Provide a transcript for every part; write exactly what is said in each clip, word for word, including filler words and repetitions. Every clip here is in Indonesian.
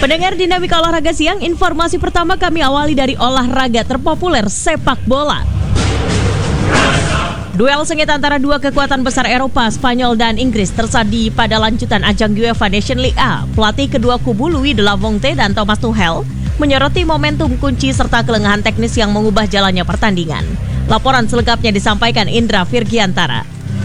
Pendengar Dinamika Olahraga Siang, informasi pertama kami awali dari olahraga terpopuler sepak bola. Duel sengit antara dua kekuatan besar Eropa, Spanyol dan Inggris tersaji pada lanjutan ajang UEFA Nation League A. Pelatih kedua kubu Louis de la Fuente dan Thomas Tuchel menyoroti momentum kunci serta kelengahan teknis yang mengubah jalannya pertandingan. Laporan selengkapnya disampaikan Indra Virgiantara.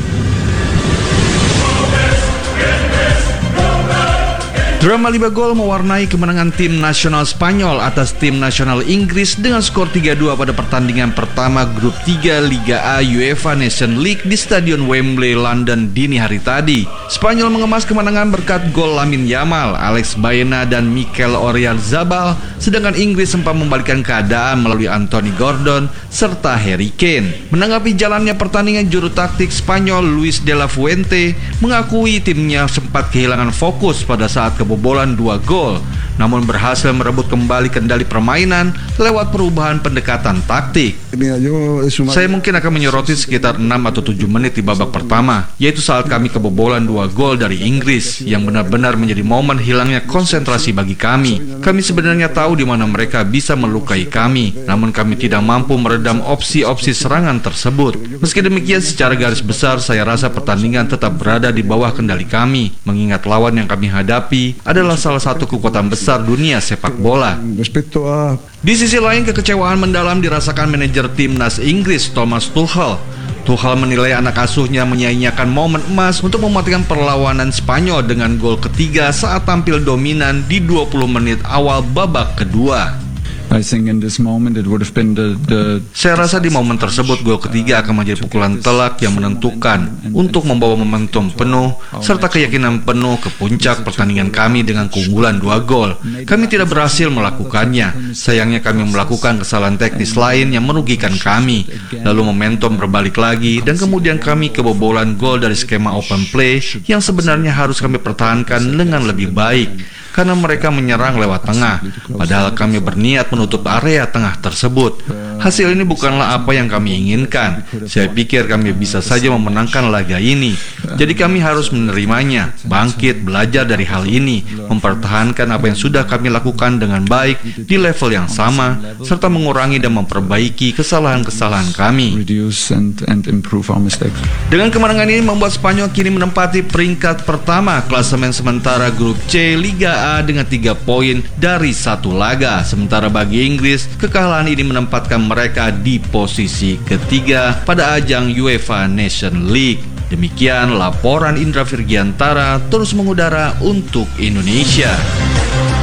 Drama lima gol mewarnai kemenangan tim nasional Spanyol atas tim nasional Inggris dengan skor tiga dua pada pertandingan pertama grup tiga Liga A UEFA Nation League di Stadion Wembley, London dini hari tadi. Spanyol mengemas kemenangan berkat gol Lamine Yamal, Alex Baena dan Mikel Oyarzabal, sedangkan Inggris sempat membalikkan keadaan melalui Anthony Gordon serta Harry Kane. Menanggapi jalannya pertandingan, juru taktik Spanyol Luis de la Fuente mengakui timnya sempat kehilangan fokus pada saat kebobolan dua gol, namun berhasil merebut kembali kendali permainan lewat perubahan pendekatan taktik. Saya mungkin akan menyoroti sekitar enam atau tujuh menit di babak pertama, yaitu saat kami kebobolan dua gol dari Inggris, yang benar-benar menjadi momen hilangnya konsentrasi bagi kami. Kami sebenarnya tahu di mana mereka bisa melukai kami, namun kami tidak mampu meredam opsi-opsi serangan tersebut. Meski demikian, secara garis besar saya rasa pertandingan tetap berada di bawah kendali kami, mengingat lawan yang kami hadapi adalah salah satu kekuatan besar dunia sepak bola. Di sisi lain, kekecewaan mendalam dirasakan manajer timnas Inggris Thomas Tuchel. Tuchel menilai anak asuhnya menyia-nyiakan momen emas untuk mematikan perlawanan Spanyol dengan gol ketiga saat tampil dominan di dua puluh menit awal babak kedua. I think in this moment it would have been the, the... Saya rasa di momen tersebut gol ketiga akan menjadi pukulan telak yang menentukan untuk membawa momentum penuh serta keyakinan penuh ke puncak pertandingan kami dengan keunggulan dua gol. Kami tidak berhasil melakukannya. Sayangnya kami melakukan kesalahan teknis lain yang merugikan kami. Lalu momentum berbalik lagi dan kemudian kami kebobolan gol dari skema open play yang sebenarnya harus kami pertahankan dengan lebih baik, karena mereka menyerang lewat tengah, padahal kami berniat menutup area tengah tersebut. Hasil ini bukanlah apa yang kami inginkan. Saya pikir kami bisa saja memenangkan laga ini. Jadi kami harus menerimanya, bangkit, belajar dari hal ini, mempertahankan apa yang sudah kami lakukan dengan baik di level yang sama, serta mengurangi dan memperbaiki kesalahan-kesalahan kami. Dengan kemenangan ini membuat Spanyol kini menempati peringkat pertama klasemen sementara grup C Liga A dengan tiga poin dari satu laga. Sementara bagi Inggris, kekalahan ini menempatkan mereka di posisi ketiga pada ajang UEFA Nation League. Demikian laporan Indra Virgiantara terus mengudara untuk Indonesia.